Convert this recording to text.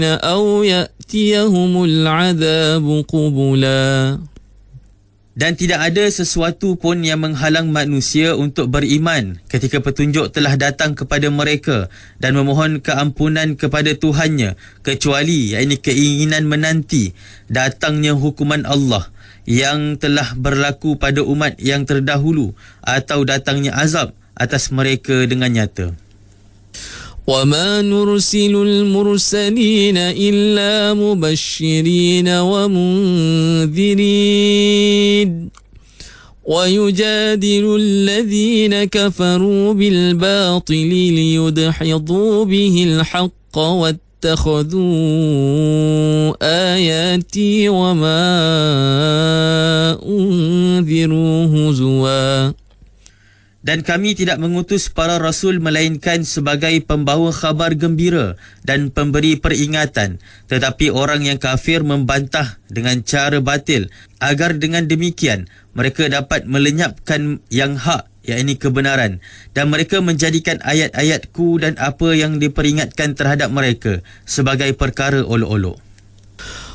أو يأتيهم العذاب قبلا. Dan tidak ada sesuatu pun yang menghalang manusia untuk beriman ketika petunjuk telah datang kepada mereka dan memohon keampunan kepada Tuhannya, kecuali yakni keinginan menanti datangnya hukuman Allah yang telah berlaku pada umat yang terdahulu atau datangnya azab atas mereka dengan nyata. وَمَا نُرْسِلُ الْمُرْسَلِينَ إِلَّا مُبَشِّرِينَ وَمُنذِرِينَ وَيُجَادِلُ الَّذِينَ كَفَرُوا بِالْبَاطِلِ لِيُدْحِضُوا بِهِ الْحَقَّ وَاتَّخَذُوا آيَاتِي وَمَا أُنذِرُوا هُزُوًا. Dan kami tidak mengutus para rasul melainkan sebagai pembawa khabar gembira dan pemberi peringatan. Tetapi orang yang kafir membantah dengan cara batil agar dengan demikian mereka dapat melenyapkan yang hak, yakni kebenaran. Dan mereka menjadikan ayat-ayatku dan apa yang diperingatkan terhadap mereka sebagai perkara olok-olok.